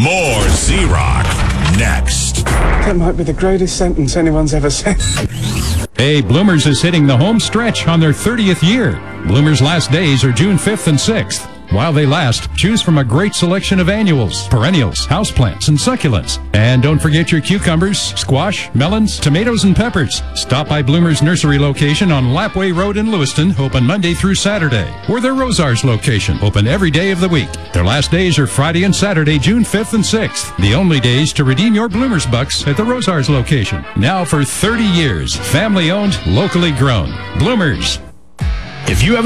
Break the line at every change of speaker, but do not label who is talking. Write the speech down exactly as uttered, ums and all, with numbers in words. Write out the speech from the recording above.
More Z-Rock next.
That might be the greatest sentence anyone's ever said.
Hey, Bloomers is hitting the home stretch on their thirtieth year. Bloomers' last days are June fifth and sixth. While they last, choose from a great selection of annuals, perennials, houseplants, and succulents. And don't forget your cucumbers, squash, melons, tomatoes, and peppers. Stop by Bloomer's nursery location on Lapway Road in Lewiston, open Monday through Saturday. Or their Rosars location, open every day of the week. Their last days are Friday and Saturday, June fifth and sixth. The only days to redeem your Bloomers bucks at the Rosars location. Now for thirty years, family-owned, locally grown. Bloomers.
If you have